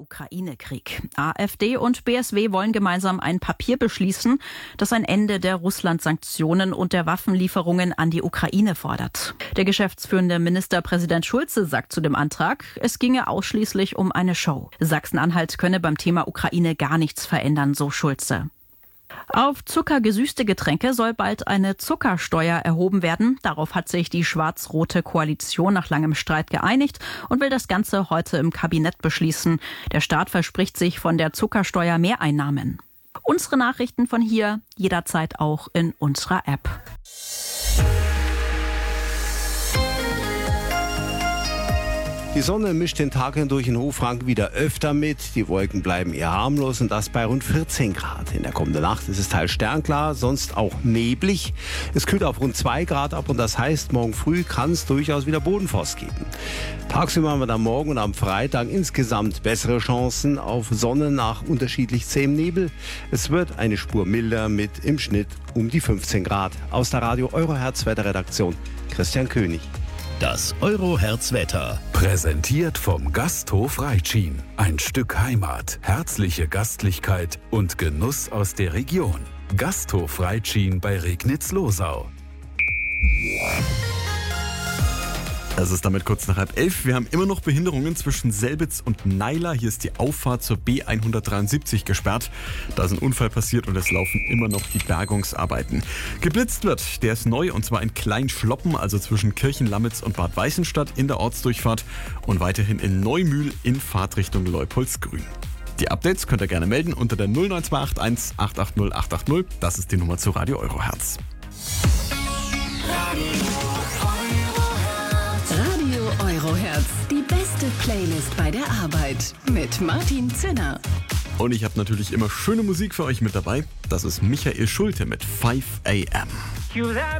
Ukraine-Krieg. AfD und BSW wollen gemeinsam ein Papier beschließen, das ein Ende der Russland-Sanktionen und der Waffenlieferungen an die Ukraine fordert. Der geschäftsführende Ministerpräsident Schulze sagt zu dem Antrag, es ginge ausschließlich um eine Show. Sachsen-Anhalt könne beim Thema Ukraine gar nichts verändern, so Schulze. Auf zuckergesüßte Getränke soll bald eine Zuckersteuer erhoben werden. Darauf hat sich die schwarz-rote Koalition nach langem Streit geeinigt und will das Ganze heute im Kabinett beschließen. Der Staat verspricht sich von der Zuckersteuer Mehreinnahmen. Unsere Nachrichten von hier jederzeit auch in unserer App. Die Sonne mischt den Tag hindurch in Hochfranken wieder öfter mit. Die Wolken bleiben eher harmlos und das bei rund 14 Grad. In der kommenden Nacht ist es teils sternklar, sonst auch neblig. Es kühlt auf rund 2 Grad ab und das heißt, morgen früh kann es durchaus wieder Bodenfrost geben. Tagsüber haben wir dann morgen und am Freitag insgesamt bessere Chancen auf Sonne nach unterschiedlich zähem Nebel. Es wird eine Spur milder mit im Schnitt um die 15 Grad. Aus der Radio Eurohertz Wetterredaktion Christian König. Das Eurohertz-Wetter. Präsentiert vom Gasthof Reitschien. Ein Stück Heimat, herzliche Gastlichkeit und Genuss aus der Region. Gasthof Reitschien bei Regnitz-Losau. Es ist damit kurz nach 10:30. Wir haben immer noch Behinderungen zwischen Selbitz und Naila. Hier ist die Auffahrt zur B173 gesperrt. Da ist ein Unfall passiert und es laufen immer noch die Bergungsarbeiten. Geblitzt wird, der ist neu und zwar in Kleinschloppen, also zwischen Kirchenlamitz und Bad Weißenstadt in der Ortsdurchfahrt und weiterhin in Neumühl in Fahrtrichtung Leupoldsgrün. Die Updates könnt ihr gerne melden unter der 09281 880 880. Das ist die Nummer zu Radio Eurohertz. Eurohertz, die beste Playlist bei der Arbeit mit Martin Zinner. Und ich habe natürlich immer schöne Musik für euch mit dabei. Das ist Michael Schulte mit 5 AM.